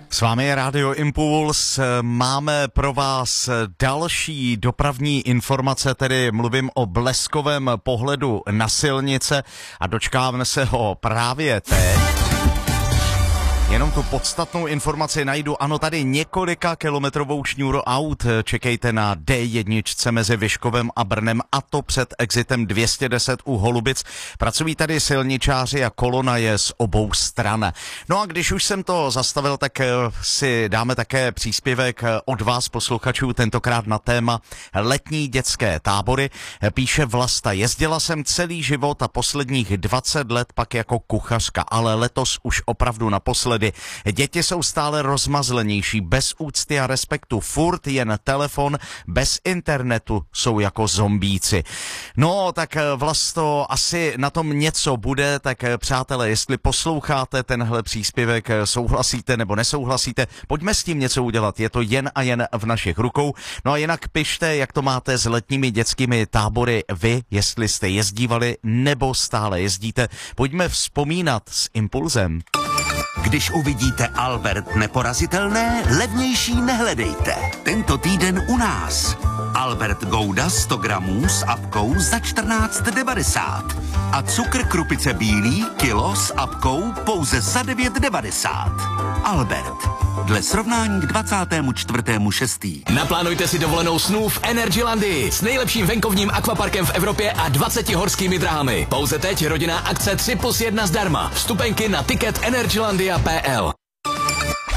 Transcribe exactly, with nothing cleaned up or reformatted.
S vámi je Radio Impuls, máme pro vás další dopravní informace, tedy mluvím o bleskovém pohledu na silnice a dočkáme se ho právě teď. Jenom tu podstatnou informaci najdu, ano, tady několika kilometrovou šňůru aut, čekejte na D jedna mezi Vyškovem a Brnem, a to před exitem dvě stě deset u Holubic. Pracují tady silničáři a kolona je z obou stran. No a když už jsem to zastavil, tak si dáme také příspěvek od vás posluchačů, tentokrát na téma letní dětské tábory. Píše Vlasta: jezdila jsem celý život a posledních dvacet let pak jako kuchařka, ale letos už opravdu naposledy. Děti jsou stále rozmazlenější, bez úcty a respektu, furt jen telefon, bez internetu, jsou jako zombíci. No, tak Vlasto, asi na tom něco bude, tak přátelé, jestli posloucháte tenhle příspěvek, souhlasíte nebo nesouhlasíte, pojďme s tím něco udělat, je to jen a jen v našich rukou. No a jinak pište, jak to máte s letními dětskými tábory vy, jestli jste jezdívali nebo stále jezdíte. Pojďme vzpomínat s Impulzem. Když uvidíte Albert neporazitelné, levnější nehledejte. Tento týden u nás. Albert Gouda sto gramů s apkou za čtrnáct devadesát. A cukr Krupice bílý kilo s apkou pouze za devět devadesát. Albert. Dle srovnání k dvacátému čtvrtému šestý Naplánujte si dovolenou snů v Energylandii s nejlepším venkovním akvaparkem v Evropě a dvaceti horskými drahami. Pouze teď rodinná akce tři plus jedna zdarma. Vstupenky na ticket energylandia tečka p l.